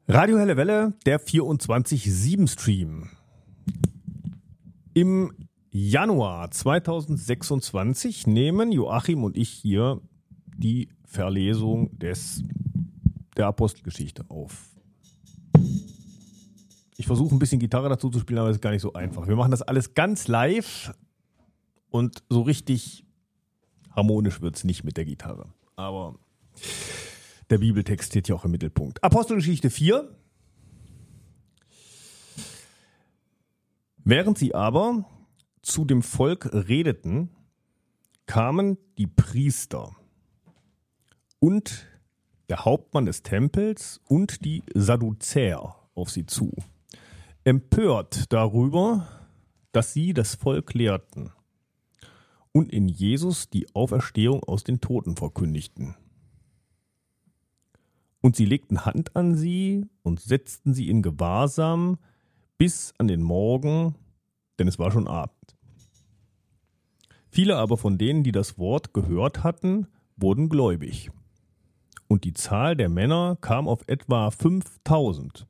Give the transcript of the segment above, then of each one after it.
Radio Helle Welle, der 24/7-Stream. Im Januar 2026 nehmen Joachim und ich hier die Verlesung der Apostelgeschichte auf. Ich versuche ein bisschen Gitarre dazu zu spielen, aber es ist gar nicht so einfach. Wir machen das alles ganz live und so richtig harmonisch wird es nicht mit der Gitarre. Aber der Bibeltext steht ja auch im Mittelpunkt. Apostelgeschichte 4. Während sie aber zu dem Volk redeten, kamen die Priester und der Hauptmann des Tempels und die Sadduzäer auf sie zu, empört darüber, dass sie das Volk lehrten und in Jesus die Auferstehung aus den Toten verkündigten. Und sie legten Hand an sie und setzten sie in Gewahrsam bis an den Morgen, denn es war schon Abend. Viele aber von denen, die das Wort gehört hatten, wurden gläubig. Und die Zahl der Männer kam auf etwa 5.000.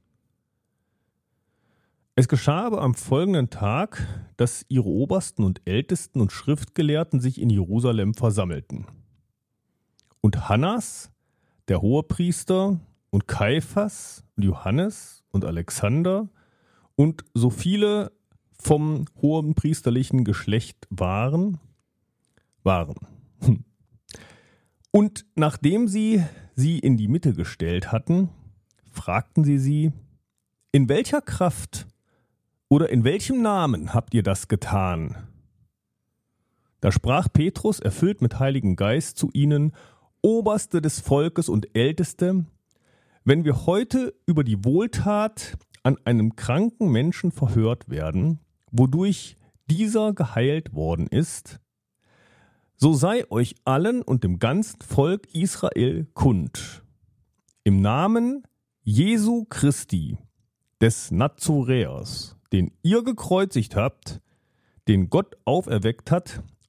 Es geschah aber am folgenden Tag, dass ihre Obersten und Ältesten und Schriftgelehrten sich in Jerusalem versammelten. Und Hannas, der Hohepriester, und Kaiphas und Johannes und Alexander und so viele vom hohen priesterlichen Geschlecht waren. Und nachdem sie in die Mitte gestellt hatten, fragten sie, in welcher Kraft oder in welchem Namen habt ihr das getan? Da sprach Petrus, erfüllt mit Heiligem Geist, zu ihnen, Oberste des Volkes und Älteste, wenn wir heute über die Wohltat an einem kranken Menschen verhört werden, wodurch dieser geheilt worden ist, so sei euch allen und dem ganzen Volk Israel kund. Im Namen Jesu Christi, des Nazoräers, den ihr gekreuzigt habt, den Gott auferweckt hat,